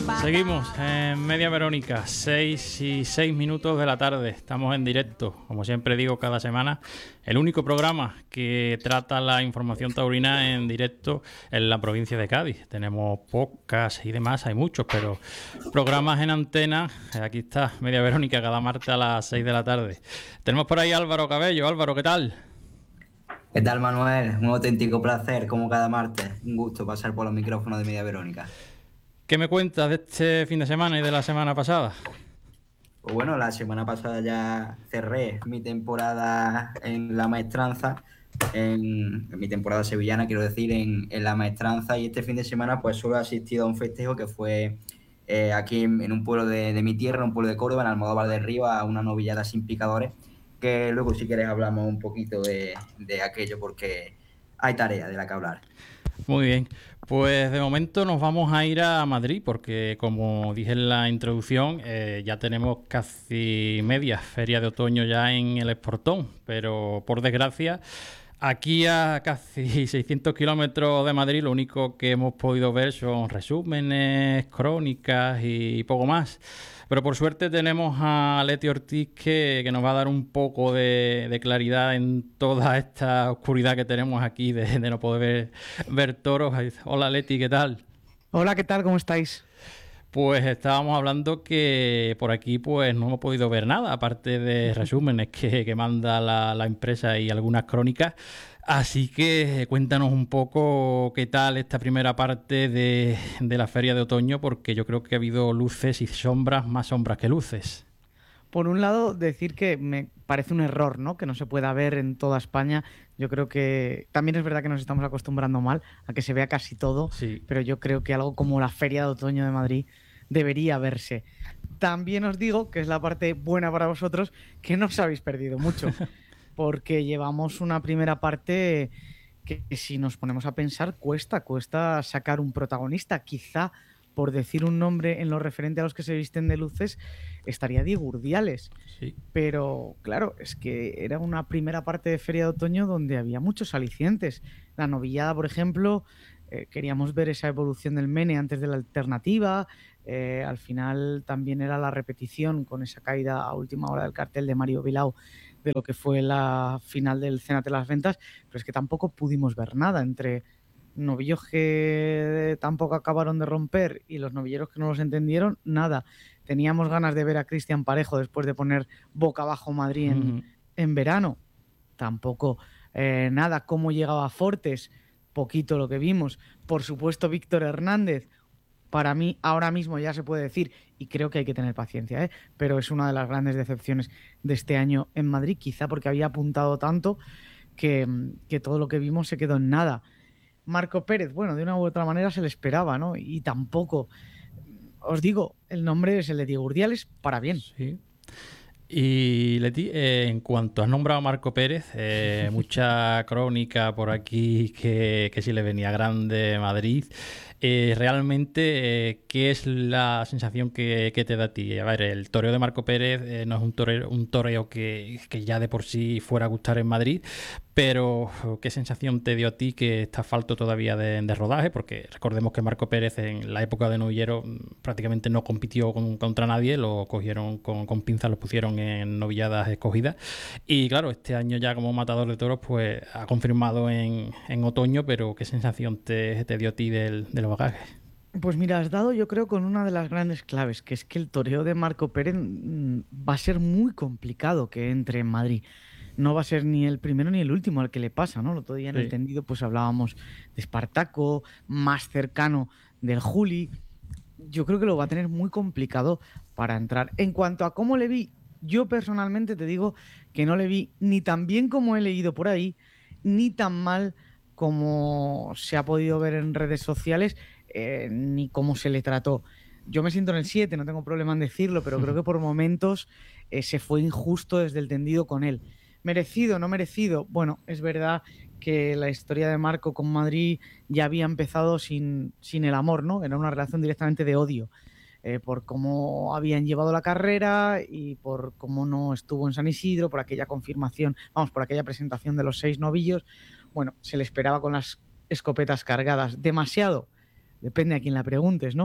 Seguimos en Media Verónica, 6:06 de la tarde. Estamos en directo, como siempre digo cada semana, el único programa que trata la información taurina en directo en la provincia de Cádiz. Tenemos podcasts y demás, hay muchos, pero programas en antena. Aquí está Media Verónica cada martes a las 6 de la tarde. Tenemos por ahí a Álvaro Cabello. Álvaro, ¿qué tal? ¿Qué tal, Manuel? Un auténtico placer, como cada martes. Un gusto pasar por los micrófonos de Media Verónica. ¿Qué me cuentas de este fin de semana y de la semana pasada? Pues bueno, la semana pasada ya cerré mi temporada en la maestranza, en mi temporada sevillana, quiero decir, en la maestranza, y este fin de semana pues solo he asistido a un festejo que fue aquí en un pueblo de mi tierra, un pueblo de Córdoba, en Almodóvar del Río, a una novillada sin picadores, que luego si quieres hablamos un poquito de aquello porque hay tarea de la que hablar. Muy bien, pues de momento nos vamos a ir a Madrid porque como dije en la introducción ya tenemos casi media feria de otoño ya en el Esportón, pero por desgracia aquí a casi 600 kilómetros de Madrid lo único que hemos podido ver son resúmenes, crónicas y poco más. Pero por suerte tenemos a Leti Ortiz que nos va a dar un poco de claridad en toda esta oscuridad que tenemos aquí de no poder ver toros. Hola Leti, ¿qué tal? Hola, ¿qué tal? ¿Cómo estáis? Pues estábamos hablando que por aquí pues no hemos podido ver nada, aparte de resúmenes que manda la empresa y algunas crónicas. Así que cuéntanos un poco qué tal esta primera parte de la feria de otoño, porque yo creo que ha habido luces y sombras, más sombras que luces. Por un lado, decir que me parece un error, ¿no? Que no se pueda ver en toda España. Yo creo que también es verdad que nos estamos acostumbrando mal a que se vea casi todo, Sí. pero yo creo que algo como la Feria de Otoño de Madrid debería verse. También os digo, que es la parte buena para vosotros, que no os habéis perdido mucho, porque llevamos una primera parte que si nos ponemos a pensar cuesta sacar un protagonista. Quizá, por decir un nombre en lo referente a los que se visten de luces, estaría Diego Urdiales. Sí. Pero claro, es que era una primera parte de Feria de Otoño donde había muchos alicientes. La novillada, por ejemplo, queríamos ver esa evolución del Mene antes de la alternativa. Al final también era la repetición con esa caída a última hora del cartel de Mario Bilao de lo que fue la final del Cénate las Ventas, pero es que tampoco pudimos ver nada entre novillos que tampoco acabaron de romper y los novilleros que no los entendieron, nada. Teníamos ganas de ver a Cristian Parejo después de poner boca abajo Madrid en verano, tampoco nada. Cómo llegaba Fortes, poquito lo que vimos. Por supuesto, Víctor Hernández, para mí ahora mismo ya se puede decir, y creo que hay que tener paciencia, pero es una de las grandes decepciones de este año en Madrid, quizá porque había apuntado tanto que todo lo que vimos se quedó en nada. Marco Pérez, bueno, de una u otra manera se le esperaba, ¿no? Y tampoco, os digo, el nombre es el de Diego Urdiales, para bien. Sí. Y Leti, en cuanto has nombrado a Marco Pérez, mucha crónica por aquí que si le venía grande Madrid. Realmente, ¿qué es la sensación que te da a ti? A ver, el toreo de Marco Pérez no es un toreo que ya de por sí fuera a gustar en Madrid, pero ¿qué sensación te dio a ti que está falto todavía de rodaje? Porque recordemos que Marco Pérez en la época de novillero prácticamente no compitió contra nadie, lo cogieron con pinzas, lo pusieron en novilladas escogidas. Y claro, este año ya como matador de toros pues ha confirmado en otoño, pero ¿qué sensación te dio a ti del bagaje? Pues mira, has dado yo creo con una de las grandes claves, que es que el toreo de Marco Pérez va a ser muy complicado que entre en Madrid. No va a ser ni el primero ni el último al que le pasa, ¿no? El otro día en el tendido pues hablábamos de Espartaco, más cercano del Juli. Yo creo que lo va a tener muy complicado para entrar. En cuanto a cómo le vi, yo personalmente te digo que no le vi ni tan bien como he leído por ahí, ni tan mal como se ha podido ver en redes sociales, ni cómo se le trató. Yo me siento en el 7, no tengo problema en decirlo, pero creo que por momentos se fue injusto desde el tendido con él. ¿Merecido, no merecido? Bueno, es verdad que la historia de Marco con Madrid ya había empezado sin el amor, ¿no? Era una relación directamente de odio, por cómo habían llevado la carrera y por cómo no estuvo en San Isidro, por aquella confirmación, por aquella presentación de los 6 novillos. Bueno, se le esperaba con las escopetas cargadas. ¿Demasiado? Depende a quién la preguntes, ¿no?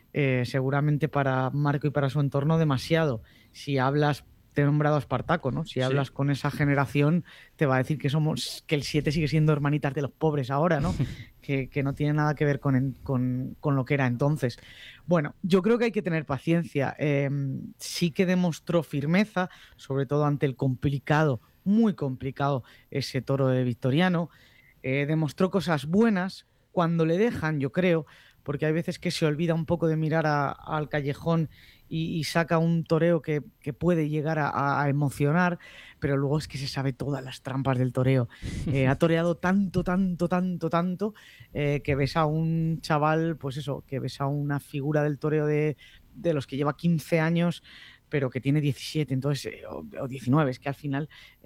seguramente para Marco y para su entorno demasiado. Si hablas, te he nombrado a Espartaco, ¿no? Si hablas con esa generación, te va a decir que el 7 sigue siendo Hermanitas de los Pobres ahora, ¿no? Que no tiene nada que ver con lo que era entonces. Bueno, yo creo que hay que tener paciencia. Sí que demostró firmeza, sobre todo ante el complicado, muy complicado, ese toro de Victoriano. Demostró cosas buenas cuando le dejan, yo creo, porque hay veces que se olvida un poco de mirar al callejón y saca un toreo que puede llegar a emocionar, pero luego es que se sabe todas las trampas del toreo. Ha toreado tanto, tanto, tanto, tanto, que ves a un chaval, pues eso, que ves a una figura del toreo de los que lleva 15 años, pero que tiene 17, entonces, o 19, es que al final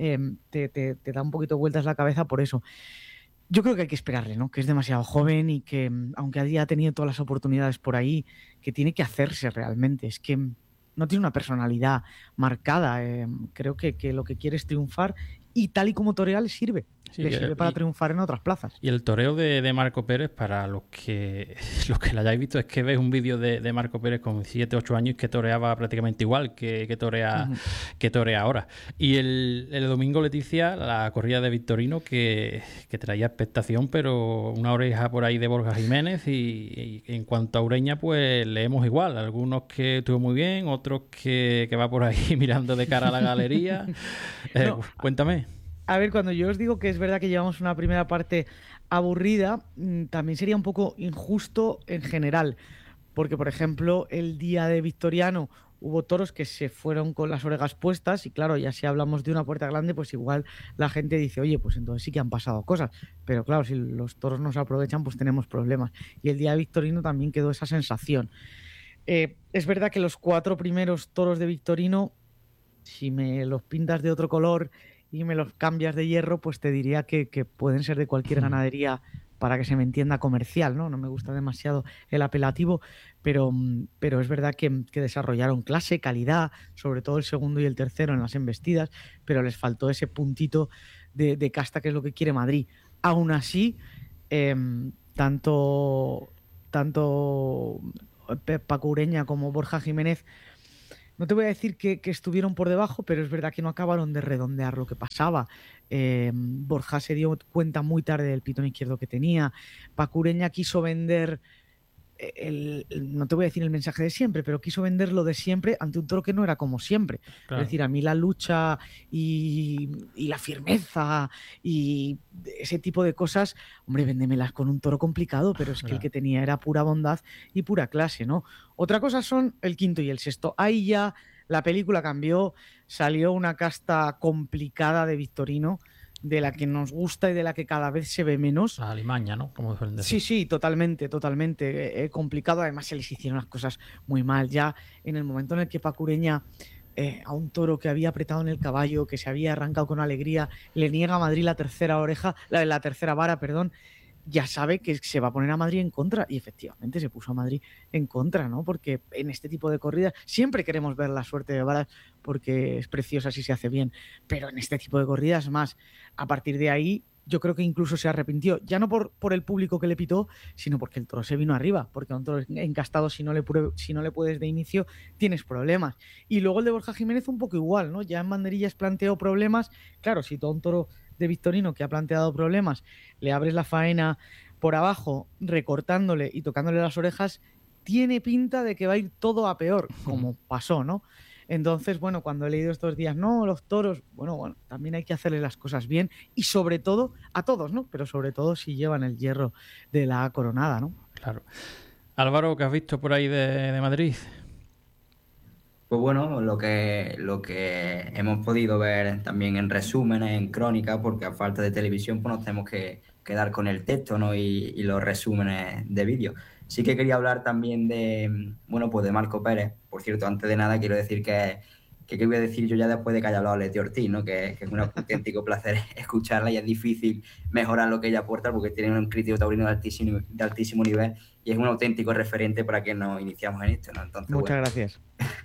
te da un poquito vueltas la cabeza por eso. Yo creo que hay que esperarle, ¿no? Que es demasiado joven y que, aunque ha tenido todas las oportunidades por ahí, que tiene que hacerse realmente. Es que no tiene una personalidad marcada. Creo que lo que quiere es triunfar y tal y como torea le sirve. Sí, Le sirve para triunfar en otras plazas. Y el toreo de Marco Pérez, para los que lo hayáis visto, es que ves un vídeo de Marco Pérez con 7, 8 años que toreaba prácticamente igual que torea ahora. Y el domingo, Leticia, la corrida de Victorino, que traía expectación, pero una oreja por ahí de Borja Jiménez. Y en cuanto a Ureña, pues leemos igual. Algunos que estuvo muy bien, otros que va por ahí mirando de cara a la galería. No, Cuéntame. A ver, cuando yo os digo que es verdad que llevamos una primera parte aburrida, también sería un poco injusto en general, porque por ejemplo el día de Victoriano hubo toros que se fueron con las orejas puestas y claro, ya si hablamos de una puerta grande, pues igual la gente dice, oye, pues entonces sí que han pasado cosas, pero claro, si los toros no se aprovechan, pues tenemos problemas. Y el día de Victorino también quedó esa sensación. Es verdad que los 4 primeros toros de Victorino, si me los pintas de otro color y me los cambias de hierro, pues te diría que pueden ser de cualquier ganadería para que se me entienda comercial, ¿no? No me gusta demasiado el apelativo, pero es verdad que desarrollaron clase, calidad, sobre todo el segundo y el tercero en las embestidas, pero les faltó ese puntito de casta que es lo que quiere Madrid. Aún así, eh, tanto Paco Ureña como Borja Jiménez, no te voy a decir que estuvieron por debajo, pero es verdad que no acabaron de redondear lo que pasaba. Borja se dio cuenta muy tarde del pitón izquierdo que tenía. Paco Ureña quiso vender, no te voy a decir el mensaje de siempre, pero quiso vender lo de siempre ante un toro que no era como siempre. Claro. Es decir, a mí la lucha y la firmeza y ese tipo de cosas, hombre, véndemelas con un toro complicado, pero es que el que tenía era pura bondad y pura clase, ¿no? Otra cosa son el quinto y el sexto. Ahí ya la película cambió, salió una casta complicada de Victorino, de la que nos gusta y de la que cada vez se ve menos. La alimaña, ¿no? Como suelen decir. Sí, totalmente, totalmente. Complicado, además se les hicieron las cosas muy mal. Ya en el momento en el que Paco Ureña, a un toro que había apretado en el caballo, que se había arrancado con alegría, le niega a Madrid la tercera oreja, la tercera vara, perdón, ya sabe que se va a poner a Madrid en contra, y efectivamente se puso a Madrid en contra, ¿no? Porque en este tipo de corridas siempre queremos ver la suerte de varas porque es preciosa si se hace bien, pero en este tipo de corridas más, a partir de ahí yo creo que incluso se arrepintió, ya no por el público que le pitó, sino porque el toro se vino arriba, porque a un toro encastado si no le puedes de inicio tienes problemas. Y luego el de Borja Jiménez un poco igual, ¿no? Ya en banderillas planteó problemas, claro, si todo un toro de Victorino que ha planteado problemas, le abres la faena por abajo, recortándole y tocándole las orejas, tiene pinta de que va a ir todo a peor, como pasó, ¿no? Entonces, bueno, cuando he leído estos días, no, los toros, bueno, también hay que hacerle las cosas bien y sobre todo, a todos, ¿no? Pero sobre todo si llevan el hierro de la coronada, ¿no? Claro. Álvaro, ¿qué has visto por ahí de Madrid? Pues bueno, lo que hemos podido ver también en resúmenes, en crónicas, porque a falta de televisión pues nos tenemos que quedar con el texto, ¿no? y los resúmenes de vídeo. Sí que quería hablar también bueno, pues de Marco Pérez. Por cierto, antes de nada quiero decir que qué voy a decir yo ya después de que haya hablado Leti Ortiz, ¿no? Que es un auténtico placer escucharla y es difícil mejorar lo que ella aporta porque tiene un crítico taurino de altísimo nivel y es un auténtico referente para que nos iniciamos en esto, ¿no? Entonces, Muchas gracias.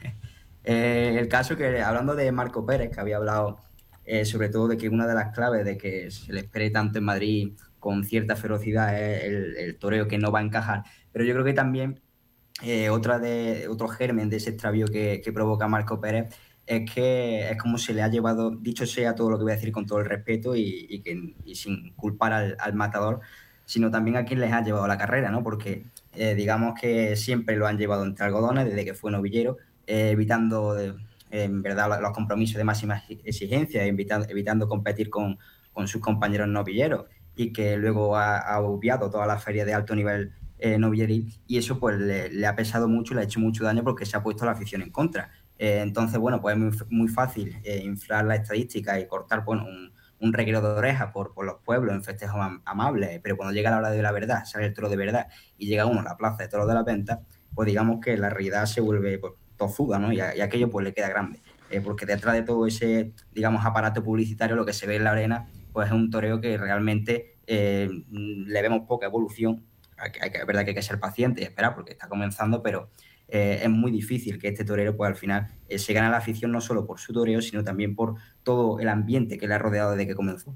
El caso que, hablando de Marco Pérez, que había hablado sobre todo de que una de las claves de que se le espere tanto en Madrid con cierta ferocidad es el toreo que no va a encajar, pero yo creo que también otro germen de ese extravío que provoca Marco Pérez es que es como se le ha llevado, dicho sea todo lo que voy a decir con todo el respeto y sin culpar al matador, sino también a quien les ha llevado la carrera, ¿no? Porque digamos que siempre lo han llevado entre algodones desde que fue novillero, evitando en verdad los compromisos de máxima exigencia, evitando competir con sus compañeros novilleros y que luego ha obviado todas las ferias de alto nivel novilleril, y eso pues le ha pesado mucho, le ha hecho mucho daño porque se ha puesto la afición en contra. Entonces, bueno, pues es muy fácil inflar la estadística y cortar, bueno, un reguero de orejas por los pueblos en festejos amables, pero cuando llega la hora de la verdad, sale el toro de verdad y llega uno a la plaza de toros de la venta, pues digamos que la realidad se vuelve pues, tozuda, ¿no? Y aquello pues le queda grande. Porque detrás de todo ese, digamos, aparato publicitario, lo que se ve en la arena, pues es un toreo que realmente le vemos poca evolución. Es verdad que hay que ser paciente y esperar porque está comenzando, pero es muy difícil que este torero, pues al final, se gane la afición no solo por su toreo, sino también por todo el ambiente que le ha rodeado desde que comenzó.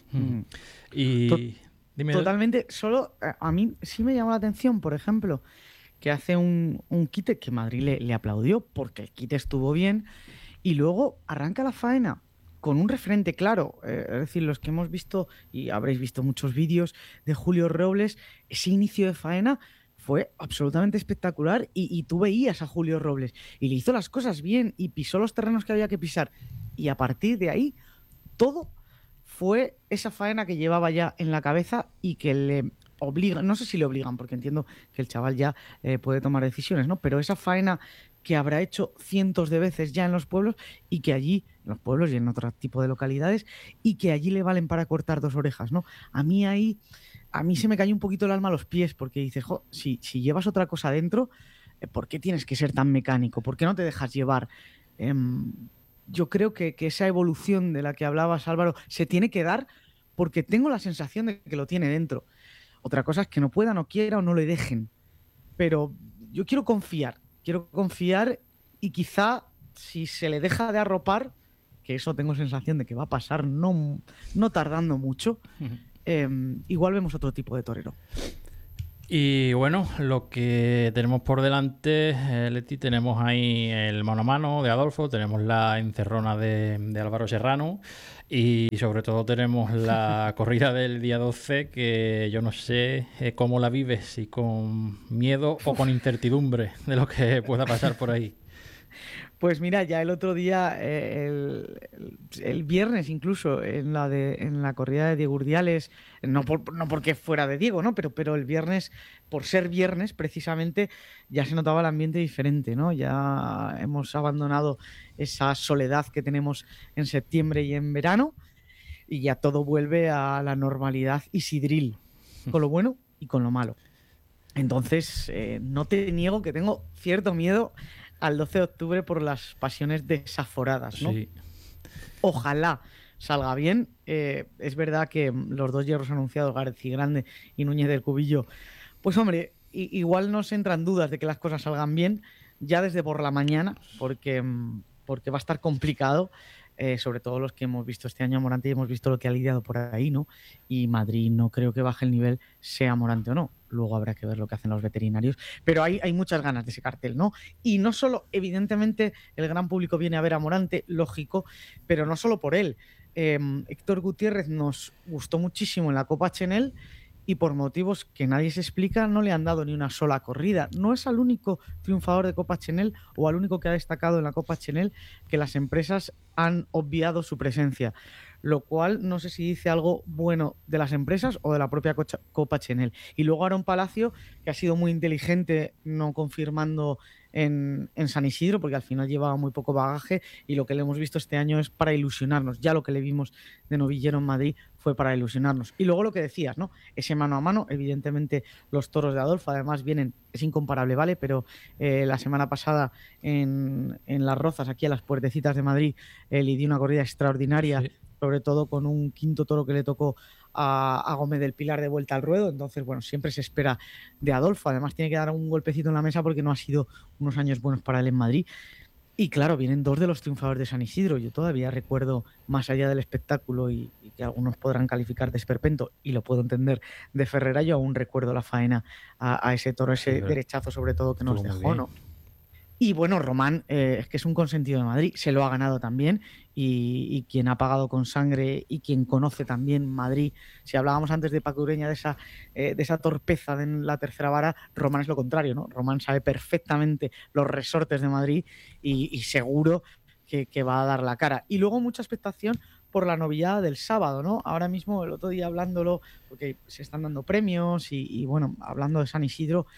Y dime. Totalmente. Solo a mí sí me llamó la atención, por ejemplo, que hace un quite que Madrid le aplaudió porque el quite estuvo bien y luego arranca la faena con un referente claro, es decir, los que hemos visto y habréis visto muchos vídeos de Julio Robles, ese inicio de faena fue absolutamente espectacular y tú veías a Julio Robles y le hizo las cosas bien y pisó los terrenos que había que pisar y a partir de ahí todo fue esa faena que llevaba ya en la cabeza y que le obligan, no sé si le obligan, porque entiendo que el chaval ya puede tomar decisiones, ¿no? Pero esa faena que habrá hecho cientos de veces ya en los pueblos y que allí, en los pueblos y en otro tipo de localidades, y que allí le valen para cortar 2 orejas, ¿no? A mí se me cayó un poquito el alma a los pies porque dices, si llevas otra cosa dentro, ¿por qué tienes que ser tan mecánico? ¿Por qué no te dejas llevar? Yo creo que esa evolución de la que hablabas, Álvaro, se tiene que dar porque tengo la sensación de que lo tiene dentro. Otra cosa es que no pueda, no quiera o no le dejen. Pero yo quiero confiar y quizá si se le deja de arropar, que eso tengo sensación de que va a pasar no tardando mucho, igual vemos otro tipo de torero. Y bueno, lo que tenemos por delante, Leti, tenemos ahí el mano a mano de Adolfo, tenemos la encerrona de Álvaro Serrano y sobre todo tenemos la corrida del día 12 que yo no sé cómo la vives, si con miedo o con incertidumbre de lo que pueda pasar por ahí. Pues mira, ya el otro día, el viernes incluso, en la corrida de Diego Urdiales, no porque fuera de Diego, ¿no? Pero el viernes, por ser viernes, precisamente, ya se notaba el ambiente diferente, ¿no? Ya hemos abandonado esa soledad que tenemos en septiembre y en verano, y ya todo vuelve a la normalidad isidril, con lo bueno y con lo malo. Entonces, no te niego que tengo cierto miedo al 12 de octubre por las pasiones desaforadas, ¿no? Sí. Ojalá salga bien. Es verdad que los 2 hierros anunciados, García Grande y Núñez del Cubillo, pues hombre, igual nos entran dudas de que las cosas salgan bien ya desde por la mañana, porque va a estar complicado, sobre todo los que hemos visto este año a Morante y hemos visto lo que ha lidiado por ahí, ¿no? Y Madrid no creo que baje el nivel, sea Morante o no. Luego habrá que ver lo que hacen los veterinarios, pero hay muchas ganas de ese cartel, ¿no? Y no solo, evidentemente, el gran público viene a ver a Morante, lógico, pero no solo por él. Héctor Gutiérrez nos gustó muchísimo en la Copa Chenel y por motivos que nadie se explica no le han dado ni una sola corrida. No es al único triunfador de Copa Chenel o al único que ha destacado en la Copa Chenel que las empresas han obviado su presencia, lo cual no sé si dice algo bueno de las empresas o de la propia Copa Chenel. Y luego Aaron Palacio, que ha sido muy inteligente no confirmando en San Isidro, porque al final llevaba muy poco bagaje y lo que le hemos visto este año es para ilusionarnos. Ya lo que le vimos de novillero en Madrid fue para ilusionarnos. Y luego lo que decías, ¿no? Ese mano a mano, evidentemente los toros de Adolfo además vienen, es incomparable, ¿vale? Pero la semana pasada en Las Rozas, aquí a las puertecitas de Madrid, le dio una corrida extraordinaria, sí, sobre todo con un quinto toro que le tocó a Gómez del Pilar de vuelta al ruedo. Entonces, bueno, siempre se espera de Adolfo. Además tiene que dar un golpecito en la mesa porque no ha sido unos años buenos para él en Madrid. Y claro, vienen dos de los triunfadores de San Isidro. Yo todavía recuerdo, más allá del espectáculo y que algunos podrán calificar de esperpento, y lo puedo entender, de Ferrera, yo aún recuerdo la faena a ese toro, ese derechazo sobre todo que nos dejó, ¿no? Y bueno, Román es que es un consentido de Madrid, se lo ha ganado también, y quien ha pagado con sangre y quien conoce también Madrid, si hablábamos antes de Paco Ureña de esa torpeza de la tercera vara, Román es lo contrario, ¿no? Román sabe perfectamente los resortes de Madrid y seguro que va a dar la cara. Y luego mucha expectación por la novillada del sábado, ¿no? Ahora mismo, el otro día hablándolo, porque se están dando premios y bueno, hablando de San Isidro,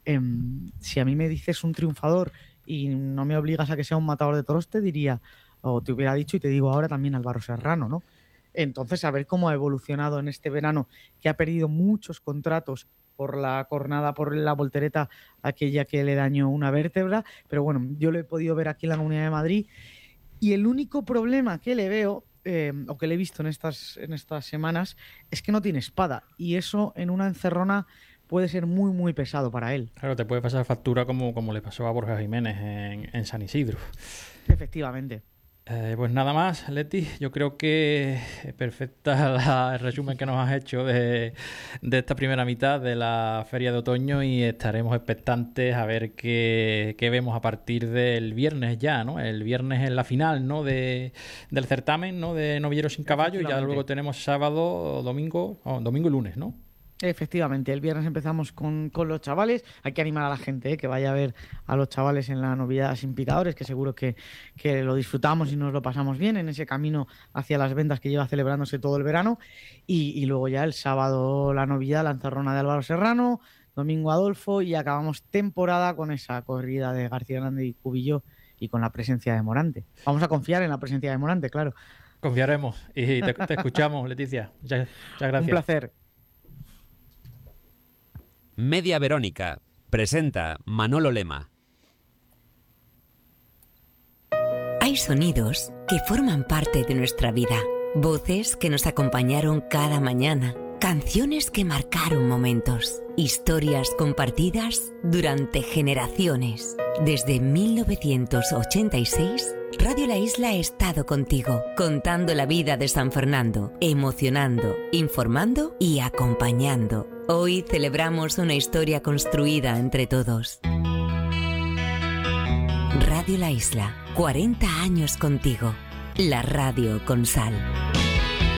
si a mí me dices un triunfador y no me obligas a que sea un matador de toros, te diría, o te hubiera dicho y te digo ahora también Álvaro Serrano, ¿no? Entonces, a ver cómo ha evolucionado en este verano, que ha perdido muchos contratos por la cornada, por la voltereta, aquella que le dañó una vértebra, pero bueno, yo lo he podido ver aquí en la Comunidad de Madrid, y el único problema que le veo, o que le he visto en estas semanas, es que no tiene espada, y eso en una encerrona puede ser muy, muy pesado para él. Claro, te puede pasar factura como le pasó a Borja Jiménez en San Isidro. Efectivamente. Pues nada más, Leti. Yo creo que perfecta el resumen que nos has hecho de esta primera mitad de la Feria de Otoño, y estaremos expectantes a ver qué vemos a partir del viernes ya, ¿no? El viernes es la final, ¿no? del certamen, ¿no? De Novilleros sin Caballo, y ya luego tenemos sábado, domingo y lunes, ¿no? Efectivamente, el viernes empezamos con los chavales. Hay que animar a la gente, que vaya a ver a los chavales en la novillada sin picadores, que seguro que lo disfrutamos y nos lo pasamos bien en ese camino hacia las ventas que lleva celebrándose todo el verano. Y luego ya el sábado la novillada, la encerrona de Álvaro Serrano, domingo Adolfo, y acabamos temporada con esa corrida de García Hernández y Cubillo y con la presencia de Morante. Vamos a confiar en la presencia de Morante, claro. Confiaremos y te escuchamos, Leticia. Muchas gracias. Un placer. Media Verónica. Presenta Manolo Lema. Hay sonidos que forman parte de nuestra vida. Voces que nos acompañaron cada mañana. Canciones que marcaron momentos. Historias compartidas durante generaciones. Desde 1986, Radio La Isla ha estado contigo, contando la vida de San Fernando, emocionando, informando y acompañando. Hoy celebramos una historia construida entre todos. Radio La Isla, 40 años contigo. La radio con sal.